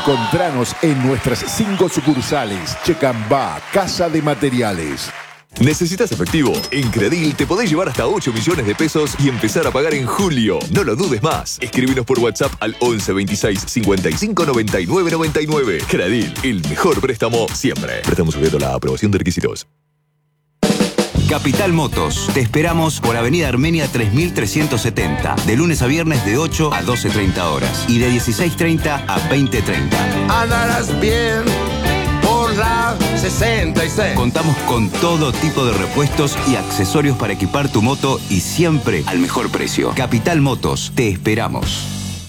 Encontranos en nuestras 5 sucursales. Checambá, Casa de Materiales. ¿Necesitas efectivo? En Credil te podés llevar hasta 8 millones de pesos y empezar a pagar en julio. No lo dudes más. Escríbenos por WhatsApp al 11 26 55 99 99. Credil, el mejor préstamo siempre. Préstamo sujeto a la aprobación de requisitos. Capital Motos. Te esperamos por Avenida Armenia 3370. De lunes a viernes de 8 a 12:30 horas. Y de 16:30 a 20:30. Andarás bien por la 66. Contamos con todo tipo de repuestos y accesorios para equipar tu moto y siempre al mejor precio. Capital Motos. Te esperamos.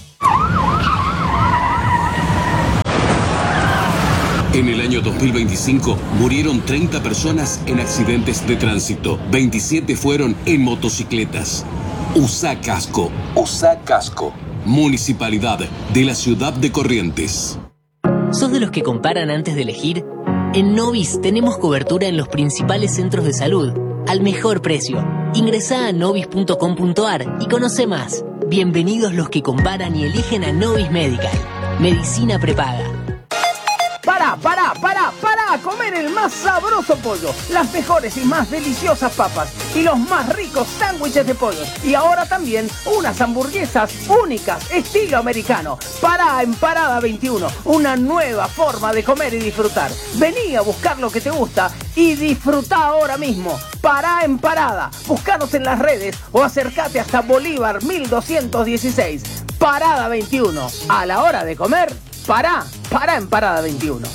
En el año 2025 murieron 30 personas en accidentes de tránsito. 27 fueron en motocicletas. Usa casco. Usa casco. Municipalidad de la Ciudad de Corrientes. ¿Sos de los que comparan antes de elegir? En Novis tenemos cobertura en los principales centros de salud, al mejor precio. Ingresá a novis.com.ar y conoce más. Bienvenidos los que comparan y eligen a Novis Medical. Medicina prepaga. Para comer el más sabroso pollo, las mejores y más deliciosas papas y los más ricos sándwiches de pollo. Y ahora también unas hamburguesas únicas, estilo americano. Pará en Parada 21, una nueva forma de comer y disfrutar. Vení a buscar lo que te gusta y disfrutá ahora mismo. Pará en Parada, buscanos en las redes o acércate hasta Bolívar 1216. Parada 21, a la hora de comer, pará en Parada 21.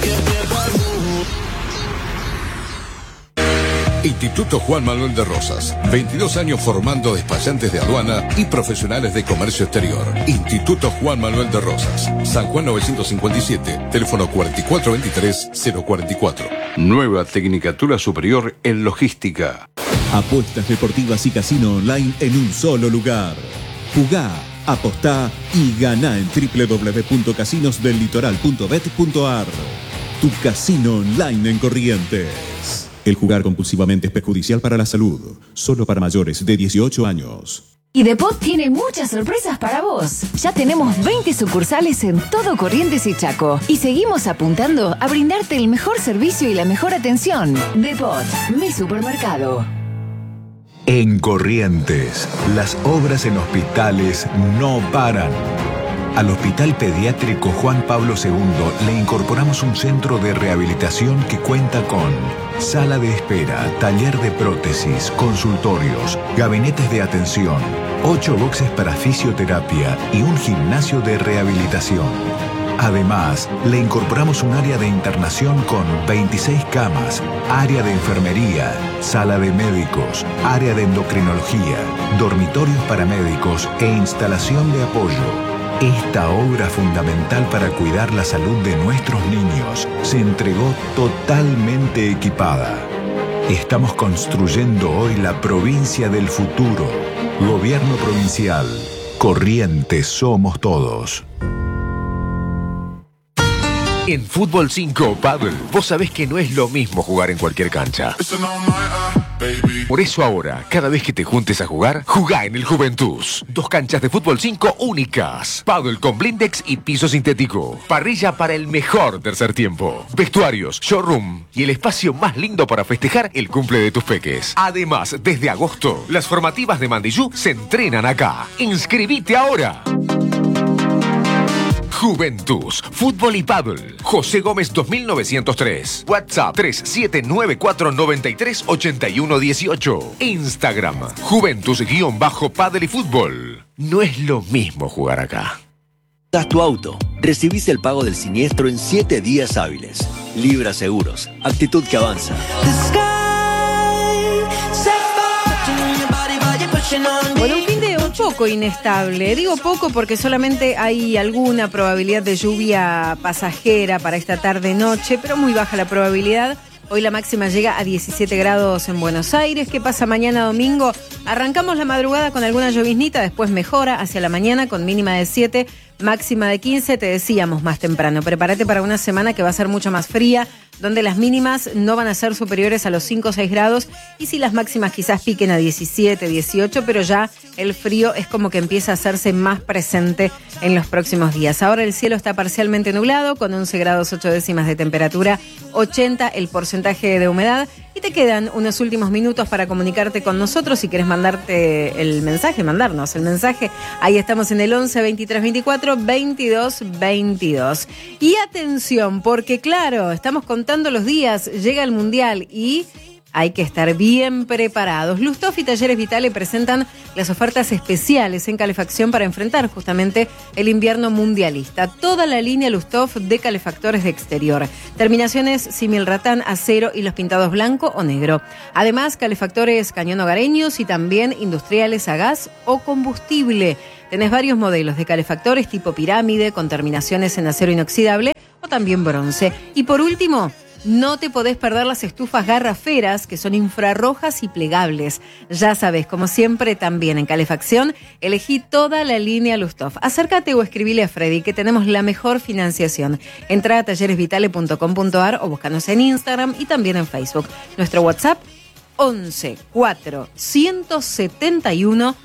Instituto Juan Manuel de Rosas. 22 años formando despachantes de aduana y profesionales de comercio exterior. Instituto Juan Manuel de Rosas. San Juan 957. Teléfono 4423-044. Nueva Tecnicatura Superior en Logística. Apuestas deportivas y casino online en un solo lugar. Jugá, apostá y ganá en www.casinosdellitoral.bet.ar. Tu casino online en Corrientes. El jugar compulsivamente es perjudicial para la salud. Solo para mayores de 18 años. Y Depot tiene muchas sorpresas para vos. Ya tenemos 20 sucursales en todo Corrientes y Chaco. Y seguimos apuntando a brindarte el mejor servicio y la mejor atención. Depot, mi supermercado. En Corrientes, las obras en hospitales no paran. Al Hospital Pediátrico Juan Pablo II le incorporamos un centro de rehabilitación que cuenta con sala de espera, taller de prótesis, consultorios, gabinetes de atención, 8 boxes para fisioterapia y un gimnasio de rehabilitación. Además, le incorporamos un área de internación con 26 camas, área de enfermería, sala de médicos, área de endocrinología, dormitorios para médicos e instalación de apoyo. Esta obra fundamental para cuidar la salud de nuestros niños se entregó totalmente equipada. Estamos construyendo hoy la provincia del futuro. Gobierno provincial. Corrientes somos todos. En Fútbol 5 Paddle, vos sabés que no es lo mismo jugar en cualquier cancha. Por eso ahora, cada vez que te juntes a jugar, jugá en el Juventus. 2 canchas de Fútbol 5 únicas. Paddle con blindex y piso sintético. Parrilla para el mejor tercer tiempo. Vestuarios, showroom y el espacio más lindo para festejar el cumple de tus peques. Además, desde agosto, las formativas de Mandillú se entrenan acá. ¡Inscribite ahora! Juventus, Fútbol y Paddle. José Gómez 2903. WhatsApp 3794938118. Instagram, Juventus_Paddle y Fútbol. No es lo mismo jugar acá. Das tu auto. Recibís el pago del siniestro en 7 días hábiles. Libra Seguros. Actitud que avanza. Bueno, un fin de un poco inestable. Digo poco porque solamente hay alguna probabilidad de lluvia pasajera para esta tarde-noche, pero muy baja la probabilidad. Hoy la máxima llega a 17 grados en Buenos Aires. ¿Qué pasa mañana domingo? Arrancamos la madrugada con alguna lloviznita, después mejora hacia la mañana con mínima de 7, máxima de 15, te decíamos más temprano. Prepárate para una semana que va a ser mucho más fría, donde las mínimas no van a ser superiores a los 5 o 6 grados, y si las máximas quizás piquen a 17, 18, pero ya el frío es como que empieza a hacerse más presente en los próximos días. Ahora el cielo está parcialmente nublado, con 11 grados 8 décimas de temperatura, 80 el porcentaje de humedad, y te quedan unos últimos minutos para comunicarte con nosotros. Si quieres mandarnos el mensaje, ahí estamos en el 11 23 24 22 22. Y atención, porque claro, estamos contando los días, llega el Mundial y hay que estar bien preparados. Lusthof y Talleres Vitale presentan las ofertas especiales en calefacción para enfrentar justamente el invierno mundialista. Toda la línea Lusthof de calefactores de exterior. Terminaciones Similratán, acero y los pintados blanco o negro. Además, calefactores cañón hogareños y también industriales a gas o combustible. Tenés varios modelos de calefactores tipo pirámide con terminaciones en acero inoxidable o también bronce. Y por último, no te podés perder las estufas garraferas, que son infrarrojas y plegables. Ya sabes, como siempre, también en calefacción, elegí toda la línea Lusthof. Acércate o escribile a Freddy, que tenemos la mejor financiación. Entra a talleresvitale.com.ar o búscanos en Instagram y también en Facebook. Nuestro WhatsApp, 11 4 171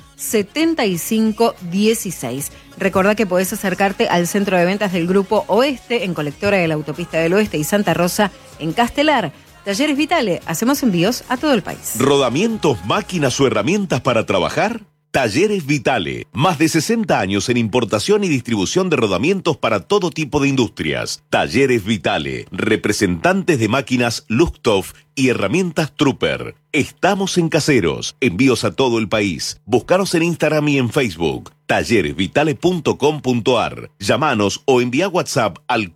7516. Recordá que podés acercarte al centro de ventas del Grupo Oeste en Colectora de la Autopista del Oeste y Santa Rosa en Castelar. Talleres Vitale, hacemos envíos a todo el país. ¿Rodamientos, máquinas o herramientas para trabajar? Talleres Vitale, más de 60 años en importación y distribución de rodamientos para todo tipo de industrias. Talleres Vitale, representantes de máquinas Lusthof y herramientas Trooper. Estamos en Caseros, envíos a todo el país. Búscanos en Instagram y en Facebook. talleresvitale.com.ar. Llámanos o envía WhatsApp al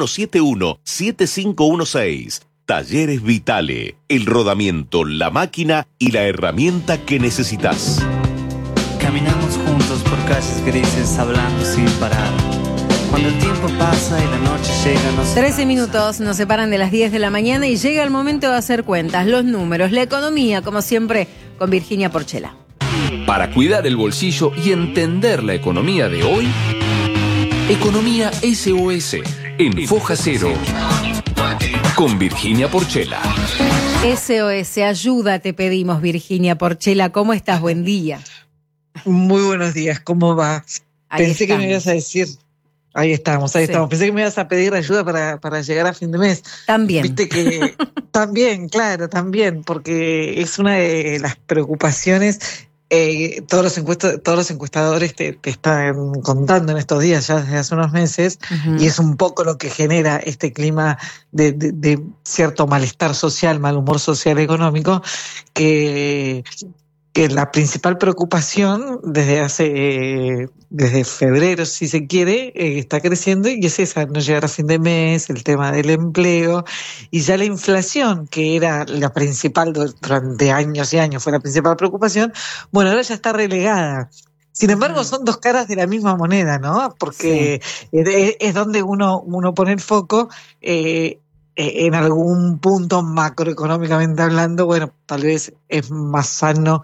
4171-7516. Talleres Vitale, el rodamiento, la máquina y la herramienta que necesitas. Caminamos juntos por calles grises, hablando sin parar. Cuando el tiempo pasa y la noche llega, 13 minutos nos separan de las 10 de la mañana y llega el momento de hacer cuentas, los números, la economía, como siempre, con Virginia Porchela. Para cuidar el bolsillo y entender la economía de hoy, Economía SOS en Foja Cero con Virginia Porchela. SOS, ayuda te pedimos, Virginia Porchela. ¿Cómo estás? Buen día. Muy buenos días, ¿cómo va? Pensé que me ibas a decir, ahí estamos. Pensé que me ibas a pedir ayuda para llegar a fin de mes. También. Viste que también, claro, también, porque es una de las preocupaciones. Todos los encuestadores te están contando en estos días, ya desde hace unos meses, y es un poco lo que genera este clima de cierto malestar social, mal humor social económico, que la principal preocupación desde febrero, si se quiere, está creciendo, y es esa, no llegar a fin de mes, el tema del empleo, y ya la inflación, que era la principal durante años y años, fue la principal preocupación, bueno, ahora ya está relegada. Sin embargo, son dos caras de la misma moneda, ¿no? Porque es donde uno pone el foco. En algún punto macroeconómicamente hablando, bueno, tal vez es más sano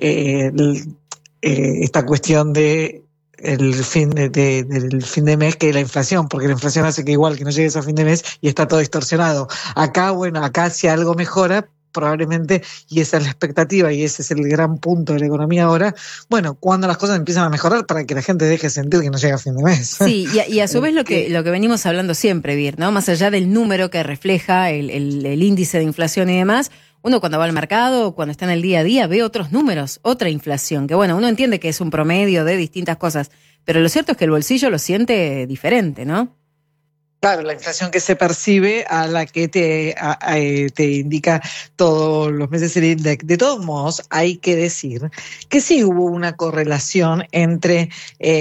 esta cuestión de del fin de mes que la inflación, porque la inflación hace que igual que no llegues a fin de mes y está todo distorsionado. Acá si algo mejora, probablemente, y esa es la expectativa y ese es el gran punto de la economía ahora, bueno, cuando las cosas empiezan a mejorar para que la gente deje de sentir que no llega a fin de mes. Sí, y a su vez lo que venimos hablando siempre, Vir, ¿no? Más allá del número que refleja el índice de inflación y demás, uno cuando va al mercado, cuando está en el día a día, ve otros números, otra inflación, que bueno, uno entiende que es un promedio de distintas cosas, pero lo cierto es que el bolsillo lo siente diferente, ¿no? Claro, la inflación que se percibe a la que te indica todos los meses el INDEC. De todos modos, hay que decir que sí hubo una correlación entre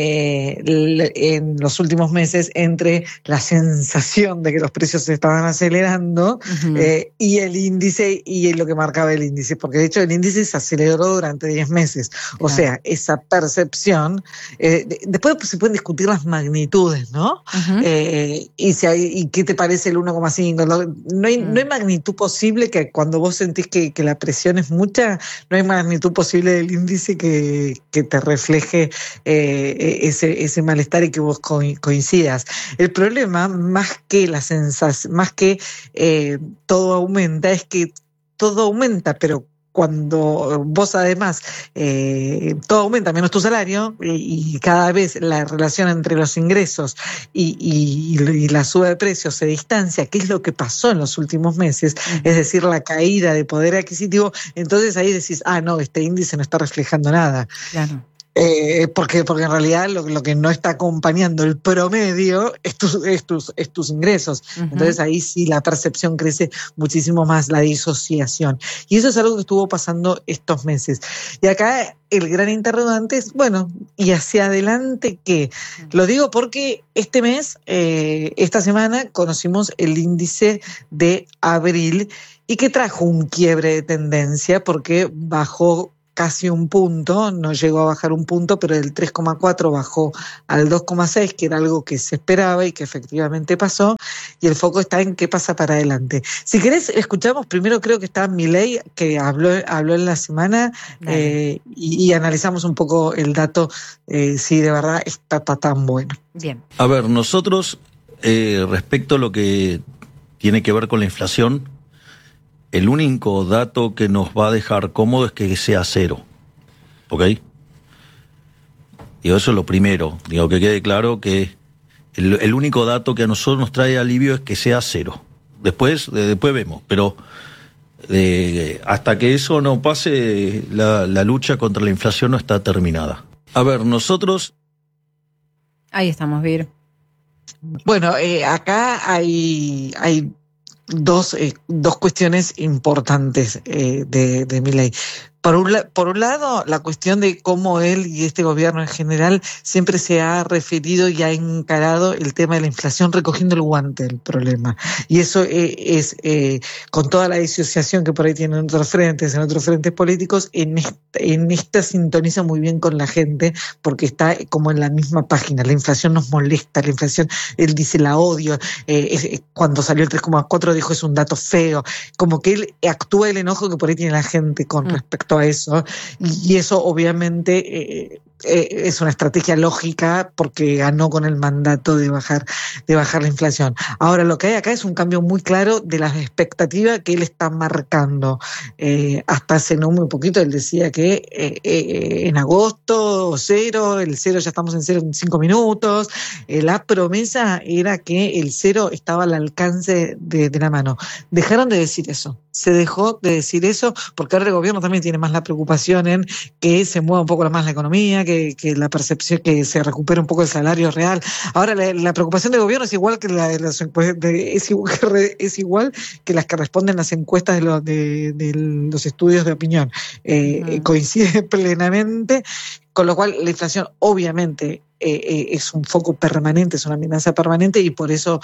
en los últimos meses entre la sensación de que los precios se estaban acelerando y el índice y lo que marcaba el índice, porque de hecho el índice se aceleró durante 10 meses. O sea, esa percepción, después se pueden discutir las magnitudes, ¿no? ¿Y qué te parece el 1,5? No hay magnitud posible que cuando vos sentís que la presión es mucha, no hay magnitud posible del índice que te refleje ese malestar y que vos coincidas. El problema, más que la sensación, más que todo aumenta, es que todo aumenta, pero cuando vos además todo aumenta menos tu salario y cada vez la relación entre los ingresos y la suba de precios se distancia, que es lo que pasó en los últimos meses, es decir, la caída de poder adquisitivo, entonces ahí decís, no, este índice no está reflejando nada. Claro. Porque en realidad lo que no está acompañando el promedio es tus ingresos. Entonces ahí sí la percepción crece muchísimo más, la disociación. Y eso es algo que estuvo pasando estos meses. Y acá el gran interrogante es, bueno, ¿y hacia adelante qué? Lo digo porque este mes, esta semana, conocimos el índice de abril y que trajo un quiebre de tendencia porque bajó casi un punto, no llegó a bajar un punto, pero del 3,4 bajó al 2,6, que era algo que se esperaba y que efectivamente pasó, y el foco está en qué pasa para adelante. Si querés, escuchamos primero, creo que está Milei, que habló en la semana, y analizamos un poco el dato, si de verdad está tan bueno. Bien. A ver, nosotros, respecto a lo que tiene que ver con la inflación, el único dato que nos va a dejar cómodo es que sea cero, ¿ok? Digo, eso es lo primero. Digo, que quede claro que el único dato que a nosotros nos trae alivio es que sea cero. Después vemos, pero hasta que eso no pase, la lucha contra la inflación no está terminada. A ver, nosotros... Ahí estamos, Vir. Bueno, acá hay dos cuestiones importantes de Milei. Por un lado, la cuestión de cómo él y este gobierno en general siempre se ha referido y ha encarado el tema de la inflación recogiendo el guante del problema. Y eso es con toda la disociación que por ahí tienen en otros frentes políticos, en esta sintoniza muy bien con la gente porque está como en la misma página. La inflación nos molesta, la inflación, él dice la odio, cuando salió el 3,4 dijo es un dato feo, como que él actúa el enojo que por ahí tiene la gente con respecto a eso, y eso obviamente es una estrategia lógica porque ganó con el mandato de bajar la inflación. Ahora lo que hay acá es un cambio muy claro de las expectativas que él está marcando. Hasta hace no muy poquito él decía que en agosto el cero ya estamos en 0 en 5 minutos. La promesa era que el cero estaba al alcance de la mano. Dejaron de decir eso. Se dejó de decir eso porque ahora el gobierno también tiene más la preocupación en que se mueva un poco más la economía, que la percepción, que se recupere un poco el salario real. Ahora la preocupación del gobierno es igual que la de las encuestas, es igual que las que responden las encuestas de los estudios de opinión. Coincide plenamente, con lo cual la inflación obviamente es un foco permanente, es una amenaza permanente, y por eso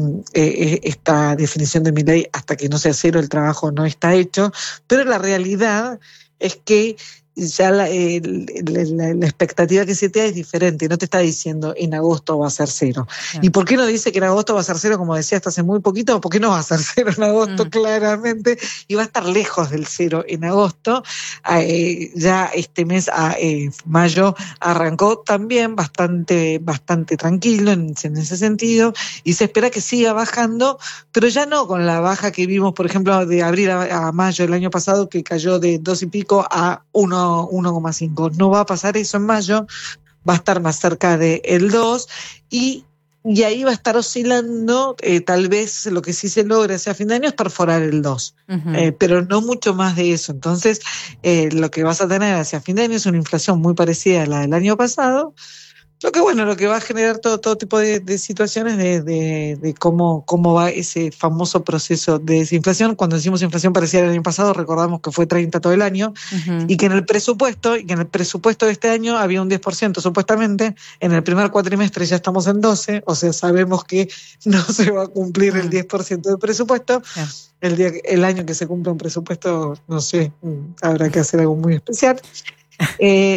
esta definición de Milei, hasta que no sea cero el trabajo no está hecho, pero la realidad es que ya la expectativa que se te da es diferente, no te está diciendo en agosto va a ser cero. Claro. ¿Y por qué no dice que en agosto va a ser cero, como decía hasta hace muy poquito? ¿Por qué no va a ser cero en agosto? Claramente, y va a estar lejos del cero en agosto. Ya este mes, mayo, arrancó también bastante tranquilo en ese sentido, y se espera que siga bajando, pero ya no con la baja que vimos, por ejemplo, de abril a mayo del año pasado, que cayó de 2 y pico a 1,5. No va a pasar eso en mayo, va a estar más cerca del 2 y ahí va a estar oscilando, tal vez lo que sí se logra hacia fin de año es perforar el 2, pero no mucho más de eso. Entonces, lo que vas a tener hacia fin de año es una inflación muy parecida a la del año pasado, lo que va a generar todo tipo de situaciones de cómo va ese famoso proceso de desinflación. Cuando decimos inflación parecida al año pasado, recordamos que fue 30 todo el año, y que en el presupuesto de este año había un 10% supuestamente. En el primer cuatrimestre ya estamos en 12, o sea, sabemos que no se va a cumplir el 10% del presupuesto. El año que se cumpla un presupuesto, no sé, habrá que hacer algo muy especial.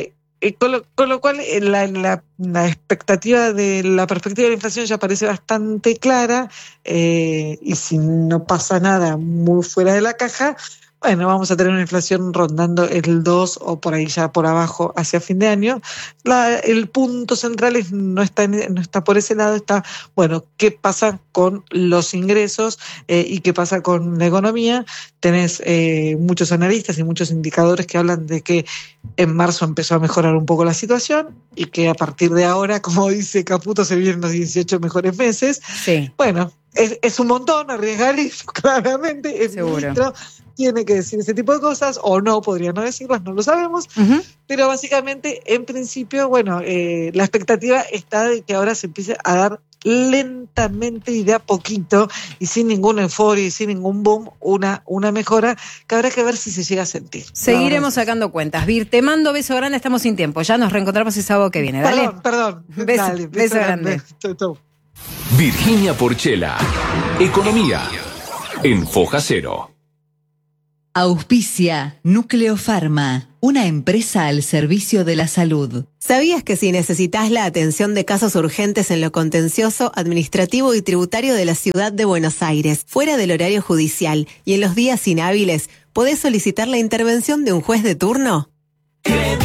Con lo cual la expectativa de la perspectiva de la inflación ya parece bastante clara, y si no pasa nada muy fuera de la caja, bueno, vamos a tener una inflación rondando el 2 o por ahí ya por abajo hacia fin de año. El punto central no está por ese lado, está, bueno, ¿qué pasa con los ingresos y qué pasa con la economía? Tenés muchos analistas y muchos indicadores que hablan de que en marzo empezó a mejorar un poco la situación y que a partir de ahora, como dice Caputo, se vienen los 18 mejores meses. Sí. Bueno, es un montón arriesgar eso, claramente. El ministro tiene que decir ese tipo de cosas, o no, podría no decirlas, no lo sabemos. Pero básicamente, en principio, bueno, la expectativa está de que ahora se empiece a dar lentamente y de a poquito, y sin ninguna euforia y sin ningún boom, una mejora que habrá que ver si se llega a sentir. Seguiremos sacando cuentas. Vir, te mando beso grande, estamos sin tiempo. Ya nos reencontramos el sábado que viene. Dale. Perdón. Beso grande. Chau. Virginia Porchela. Economía. En Foja Cero. Auspicia Núcleo Pharma, una empresa al servicio de la salud. ¿Sabías que si necesitas la atención de casos urgentes en lo contencioso, administrativo y tributario de la ciudad de Buenos Aires, fuera del horario judicial y en los días inhábiles, podés solicitar la intervención de un juez de turno?